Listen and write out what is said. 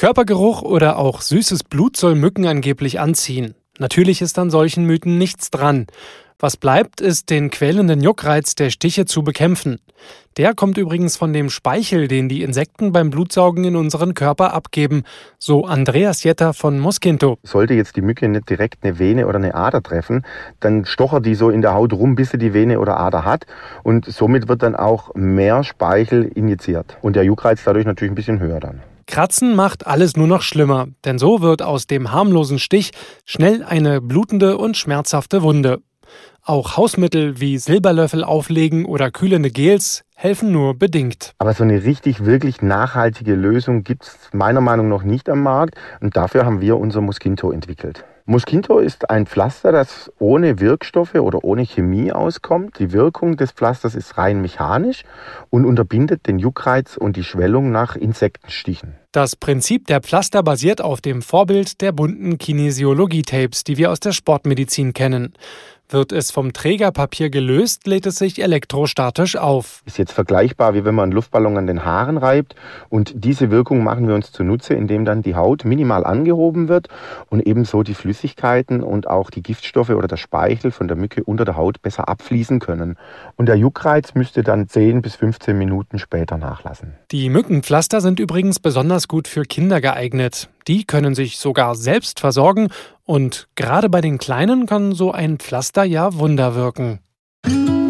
Körpergeruch oder auch süßes Blut soll Mücken angeblich anziehen. Natürlich ist an solchen Mythen nichts dran. Was bleibt, ist den quälenden Juckreiz der Stiche zu bekämpfen. Der kommt übrigens von dem Speichel, den die Insekten beim Blutsaugen in unseren Körper abgeben, so Andreas Jetter von Mosquinto. Sollte jetzt die Mücke nicht direkt eine Vene oder eine Ader treffen, dann stochert die so in der Haut rum, bis sie die Vene oder Ader hat. Und somit wird dann auch mehr Speichel injiziert. Und der Juckreiz dadurch natürlich ein bisschen höher dann. Kratzen macht alles nur noch schlimmer, denn so wird aus dem harmlosen Stich schnell eine blutende und schmerzhafte Wunde. Auch Hausmittel wie Silberlöffel auflegen oder kühlende Gels helfen nur bedingt. Aber so eine richtig, wirklich nachhaltige Lösung gibt es meiner Meinung nach nicht am Markt. Und dafür haben wir unser Mosquinto entwickelt. Mosquinto ist ein Pflaster, das ohne Wirkstoffe oder ohne Chemie auskommt. Die Wirkung des Pflasters ist rein mechanisch und unterbindet den Juckreiz und die Schwellung nach Insektenstichen. Das Prinzip der Pflaster basiert auf dem Vorbild der bunten Kinesiologie-Tapes, die wir aus der Sportmedizin kennen. Wird es vom Trägerpapier gelöst, lädt es sich elektrostatisch auf. Ist jetzt vergleichbar, wie wenn man einen Luftballon an den Haaren reibt. Und diese Wirkung machen wir uns zunutze, indem dann die Haut minimal angehoben wird und ebenso die Flüssigkeiten und auch die Giftstoffe oder der Speichel von der Mücke unter der Haut besser abfließen können. Und der Juckreiz müsste dann 10 bis 15 Minuten später nachlassen. Die Mückenpflaster sind übrigens besonders gut für Kinder geeignet. Die können sich sogar selbst versorgen und gerade bei den Kleinen kann so ein Pflaster ja Wunder wirken.